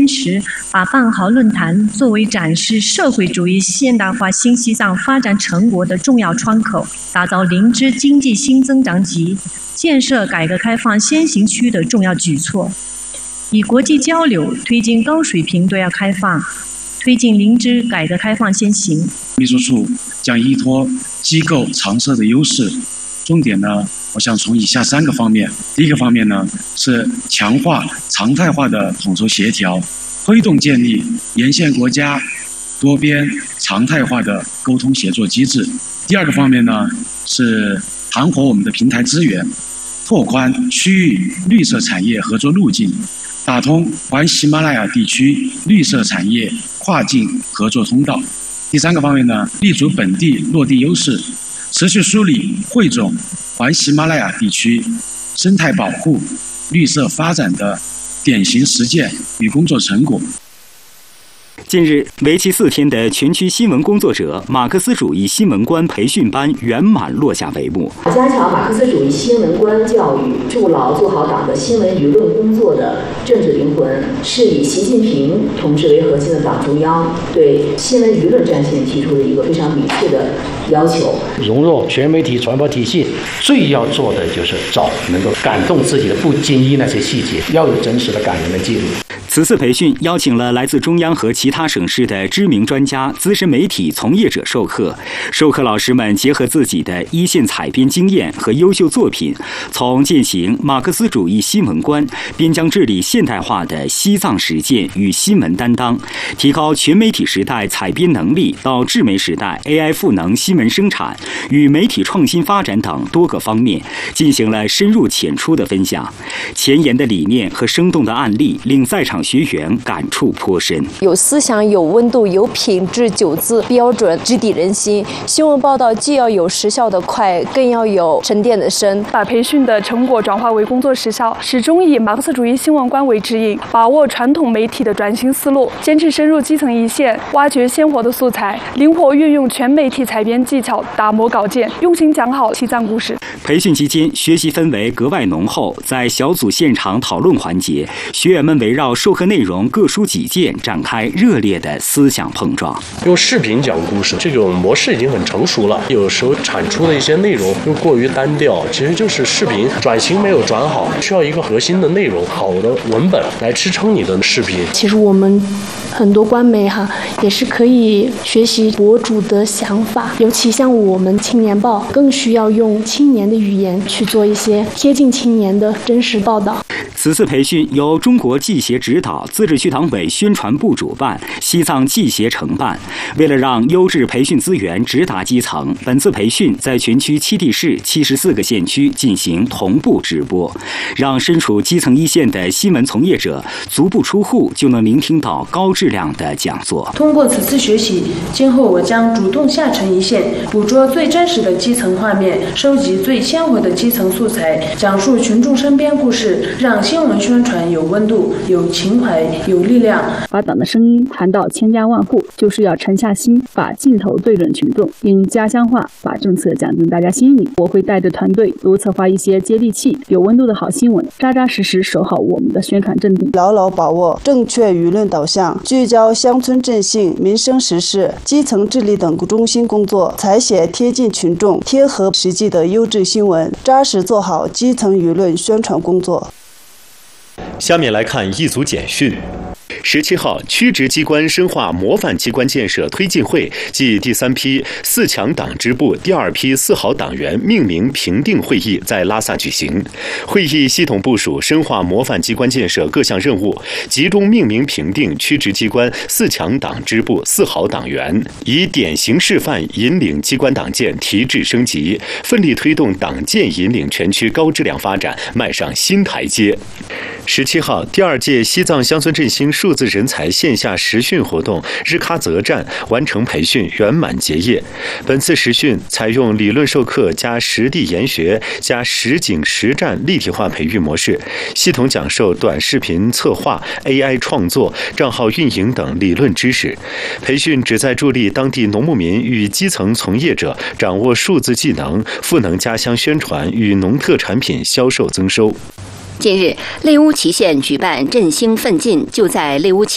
持把办好论坛作为展示社会主义现代化新西藏发展成果的重要窗口，打造林芝经济新增长及建设改革开放先行区的重要举措，以国际交流推进高水平对外开放，推进林芝改革开放先行。 秘书处将依托机构常设的优势，重点呢，我想从以下3个方面。第一个方面呢，是强化常态化的统筹协调，推动建立沿线国家多边常态化的沟通协作机制。第二个方面呢，是盘活我们的平台资源，拓宽区域绿色产业合作路径，打通环喜马拉雅地区绿色产业跨境合作通道。第3个方面呢，立足本地落地优势，持续梳理汇总环喜马拉雅地区生态保护、绿色发展的典型实践与工作成果。 近日，为期4天的全区新闻工作者马克思主义新闻官培训班圆满落下帷幕。 加强马克思主义新闻观教育，筑牢做好党的新闻舆论工作的政治灵魂，是以习近平同志为核心的党中央对新闻舆论战线提出的一个非常明确的要求。 融入全媒体传播体系，最要做的就是找能够感动自己的，不经意那些细节，要有真实的感人的记录。 此次培训邀请了来自中央和其他省市的知名专家、资深媒体从业者授课。授课老师们结合自己的一线采编经验和优秀作品，从践行马克思主义新闻观、边疆治理现代化的西藏实践与新闻担当，提高全媒体时代采编能力，到智媒时代 AI 赋能新闻生产与媒体创新发展等多个方面，进行了深入浅出的分享。前沿的理念和生动的案例令在场学员感触颇深。 有思想、有温度、有品质，9字标准直抵人心。新闻报道既要有时效的快，更要有沉淀的深。 把培训的成果转化为工作实效，始终以马克思主义新闻观为指引，把握传统媒体的转型思路，坚持深入基层一线，挖掘鲜活的素材，灵活运用全媒体采编技巧，打磨稿件，用心讲好西藏故事。 培训期间，学习氛围格外浓厚。在小组现场讨论环节，学员们围绕授课内容各抒己见，展开热烈的思想碰撞。 用视频讲故事这种模式已经很成熟了，有时候产出的一些内容又过于单调，其实就是视频转型没有转好，需要一个核心的内容、好的文本来支撑你的视频。 其实我们很多官媒也是可以学习博主的想法，尤其像我们青年报更需要用青年的语言去做一些贴近青年的真实报道。 此次培训由中国记协指导，自治区党委宣传部主办，西藏记协承办。为了让优质培训资源直达基层，本次培训在全区7地市74个县区进行同步直播，让身处基层一线的新闻从业者足不出户就能聆听到高质量的讲座。 通过此次学习，今后我将主动下沉一线，捕捉最真实的基层画面，收集最鲜活的基层素材，讲述群众身边故事，让新闻宣传有温度、有情怀、有力量。 把党的声音传到千家万户，就是要沉下心，把镜头对准群众，用家乡话把政策讲进大家心里。我会带着团队多策划一些接地气、有温度的好新闻，扎扎实实守好我们的宣传阵地， 牢牢把握正确舆论导向，聚焦乡村振兴、民生时事、基层治理等中心工作，采写贴近群众、贴合实际的优质新闻，扎实做好基层舆论宣传工作。 下面来看一组简讯。17号，区直机关深化模范机关建设推进会暨第3批4强党支部第2批4好党员命名评定会议在拉萨举行。会议系统部署深化模范机关建设各项任务，集中命名评定区直机关4强党支部4好党员，以典型示范引领机关党建提质升级，奋力推动党建引领全区高质量发展迈上新台阶。17号，第2届西藏乡村振兴数字人才线下实训活动日喀则站完成培训，圆满结业。本次实训采用理论授课加实地研学加实景实战立体化培育模式，系统讲授短视频策划、AI 创作、账号运营等理论知识。培训旨在助力当地农牧民与基层从业者掌握数字技能，赋能家乡宣传与农特产品销售增收。 近日，类乌祁县举办振兴奋进，就在类乌祁